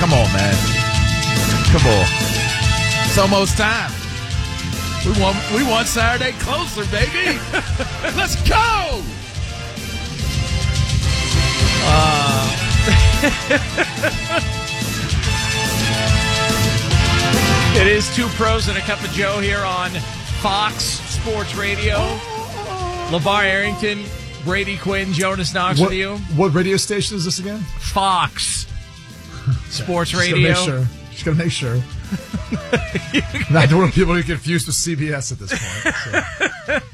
Come on, man. Come on. It's almost time. We want Saturday closer, baby. Let's go. It is Two Pros and a Cup of Joe here on Fox Sports Radio. LeVar Arrington, Brady Quinn, Jonas Knox with you. What radio station is this again? Fox Sports Okay. Radio. Just gotta make sure. I don't want people to get confused with CBS at this point.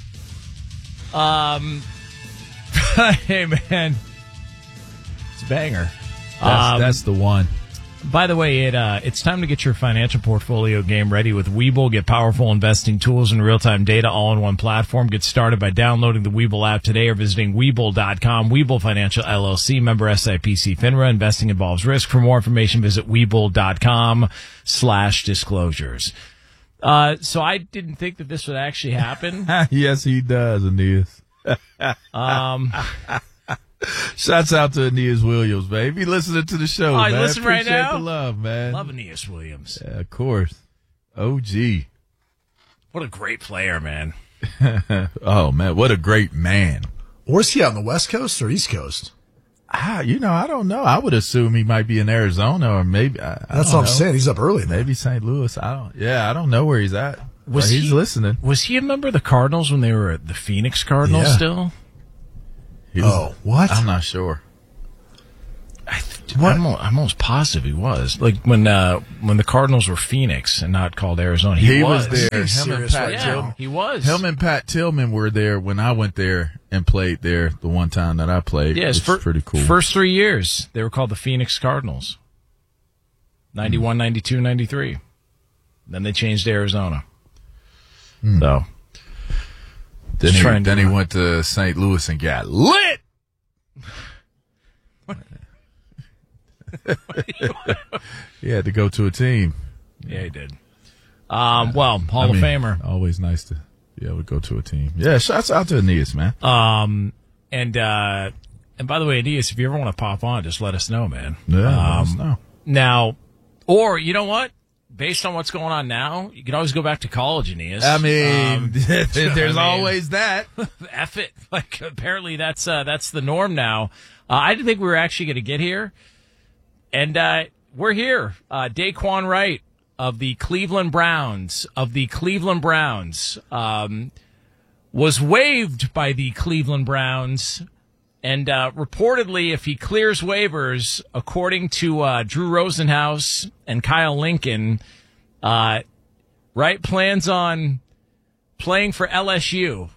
So. Hey, man. It's a banger. That's the one. By the way, it's time to get your financial portfolio game ready with Webull. Get powerful investing tools and real-time data all in one platform. Get started by downloading the Webull app today or visiting Webull.com. Webull Financial LLC, member SIPC FINRA. Investing involves risk. For more information, visit Webull.com/disclosures. So I didn't think that this would actually happen. Yes, he does, Aeneas. Shouts out to Aeneas Williams, baby. Listening to the show, I man. listen right Appreciate now. the love, man. Love Aeneas Williams. Yeah, of course. OG. What a great player, man. Oh, man, what a great man. Where's he on the West Coast or East Coast? I don't know. I would assume he might be in Arizona or maybe. That's what I'm saying. He's up early. Maybe St. Louis. I don't know where he's at. He's listening. Was he a member of the Cardinals when they were at the Phoenix Cardinals still? What? I'm not sure. I'm almost positive he was. Like when the Cardinals were Phoenix and not called Arizona, he was there. He was. Him and Pat Tillman were there when I went there and played there the one time that I played. Yeah, it's pretty cool. First 3 years, they were called the Phoenix Cardinals. 91, 92, 93. Then they changed to Arizona. So. Then he went to St. Louis and got lit. He had to go to a team. Yeah, he did. Hall of Famer. Always nice to be able to go to a team. Yeah, shouts out to Aeneas, man. And by the way, Aeneas, if you ever want to pop on, just let us know, man. Yeah, let us know. Now, or you know what? Based on what's going on now, you can always go back to college, Aeneas. I mean, there's always that. F it. Like, apparently that's the norm now. I didn't think we were actually going to get here. And we're here. Daquan Wright of the Cleveland Browns, was waived by the Cleveland Browns. And reportedly, if he clears waivers, according to Drew Rosenhaus and Kyle Lincoln, Wright plans on playing for LSU.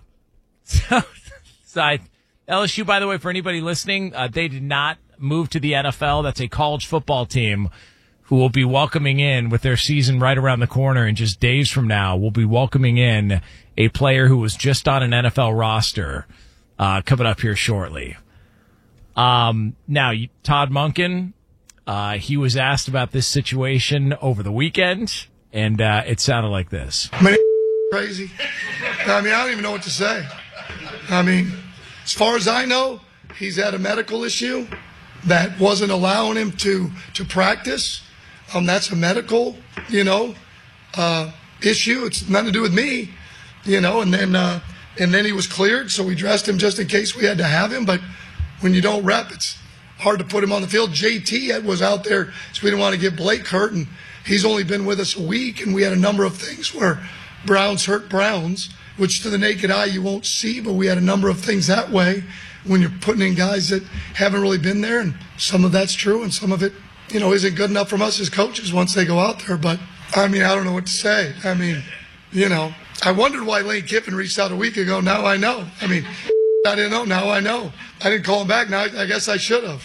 LSU, by the way, for anybody listening, they did not move to the NFL. That's a college football team who will be welcoming in, with their season right around the corner and just days from now, will be welcoming in a player who was just on an NFL roster. Coming up here shortly. Now, Todd Monken, he was asked about this situation over the weekend, and it sounded like this. Crazy. I mean, I don't even know what to say. I mean, as far as I know, he's had a medical issue that wasn't allowing him to practice. That's a medical, issue. It's nothing to do with me, and then he was cleared, so we dressed him just in case we had to have him. But when you don't rep, it's hard to put him on the field. JT was out there, so we didn't want to get Blake hurt, and he's only been with us a week, and we had a number of things where Browns hurt Browns, which to the naked eye you won't see, but we had a number of things that way when you're putting in guys that haven't really been there, and some of that's true, and some of it, isn't good enough from us as coaches once they go out there. But, I mean, I don't know what to say. I mean, I wondered why Lane Kiffin reached out a week ago. Now I know. I mean, I didn't know. Now I know. I didn't call him back. Now I guess I should have.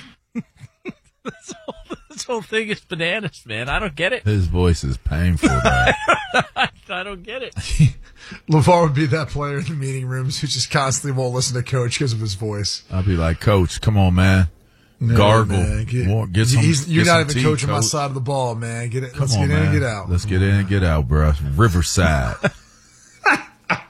This whole thing is bananas, man. I don't get it. His voice is painful, man. I don't get it. LeVar would be that player in the meeting rooms who just constantly won't listen to Coach because of his voice. I'll be like, Coach, come on, man. Gargle. Man, get some. You're not even tea, coaching my Coach. side of the ball, man. Let's Come on, get in man. and get out. Let's get in and get out, bro. Riverside.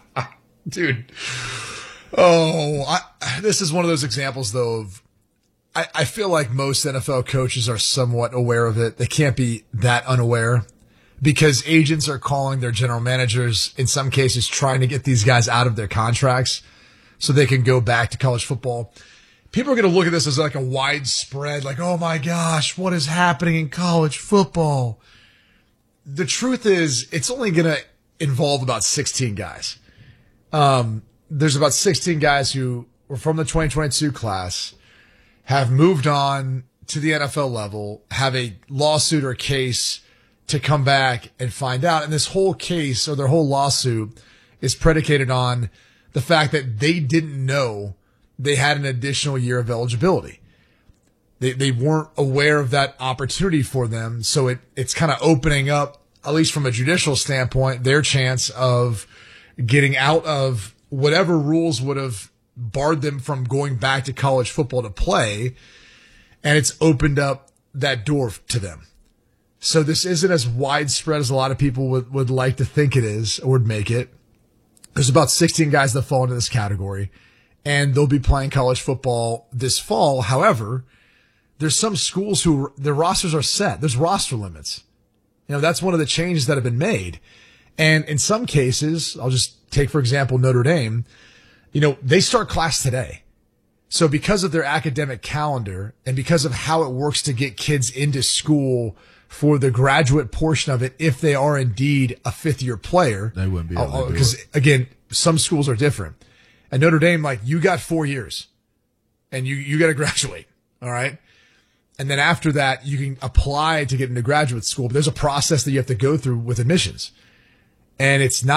Dude. This is one of those examples, though, of I feel like most NFL coaches are somewhat aware of it. They can't be that unaware because agents are calling their general managers, in some cases, trying to get these guys out of their contracts so they can go back to college football. People are going to look at this as like a widespread, like, oh my gosh, what is happening in college football? The truth is, it's only going to involve about 16 guys. There's about 16 guys who were from the 2022 class, have moved on to the NFL level, have a lawsuit or case to come back and find out. And this whole case or their whole lawsuit is predicated on the fact that they didn't know they had an additional year of eligibility. They weren't aware of that opportunity for them. So it's kind of opening up, at least from a judicial standpoint, their chance of getting out of whatever rules would have barred them from going back to college football to play. And it's opened up that door to them. So this isn't as widespread as a lot of people would like to think it is or would make it. There's about 16 guys that fall into this category, and they'll be playing college football this fall. However, there's some schools who their rosters are set. There's roster limits. That's one of the changes that have been made. And in some cases, I'll just take, for example, Notre Dame, they start class today. So because of their academic calendar and because of how it works to get kids into school for the graduate portion of it, if they are indeed a fifth-year player. They wouldn't be able to do it. Because, again, some schools are different. At Notre Dame, you got 4 years and you got to graduate. All right. And then after that, you can apply to get into graduate school. But there's a process that you have to go through with admissions. And it's not